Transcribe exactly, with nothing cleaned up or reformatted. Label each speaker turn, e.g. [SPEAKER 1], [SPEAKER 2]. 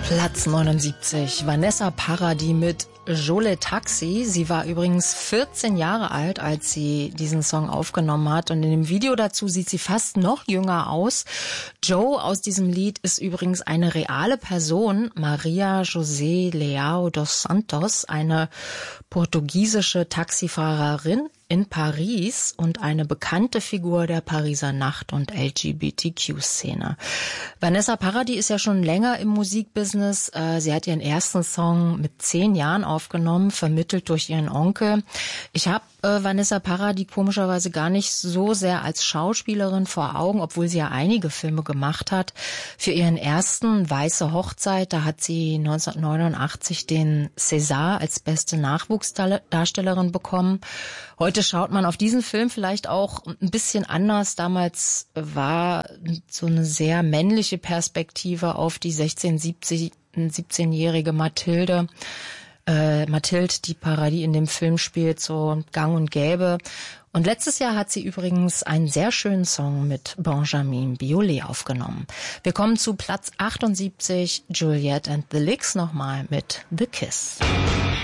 [SPEAKER 1] Platz neunundsiebzig, Vanessa Paradis mit Jole Taxi. Sie war übrigens vierzehn Jahre alt, als sie diesen Song aufgenommen hat. Und in dem Video dazu sieht sie fast noch jünger aus. Joe aus diesem Lied ist übrigens eine reale Person, Maria José Leao dos Santos, eine portugiesische Taxifahrerin in Paris und eine bekannte Figur der Pariser Nacht- und L G B T Q-Szene. Vanessa Paradis ist ja schon länger im Musikbusiness. Sie hat ihren ersten Song mit zehn Jahren aufgenommen, vermittelt durch ihren Onkel. Ich habe äh, Vanessa Paradis komischerweise gar nicht so sehr als Schauspielerin vor Augen, obwohl sie ja einige Filme gemacht hat. Für ihren ersten Weiße Hochzeit, da hat sie neunzehnhundertneunundachtzig den César als beste Nachwuchsdarstellerin bekommen. Heute schaut man auf diesen Film vielleicht auch ein bisschen anders. Damals war so eine sehr männliche Perspektive auf die sechzehn-, siebzehnjährige Mathilde. Äh, Mathilde, die Paradis in dem Film spielt, so gang und gäbe. Und letztes Jahr hat sie übrigens einen sehr schönen Song mit Benjamin Biolay aufgenommen. Wir kommen zu Platz achtundsiebzig, Juliette and the Licks nochmal mit The Kiss.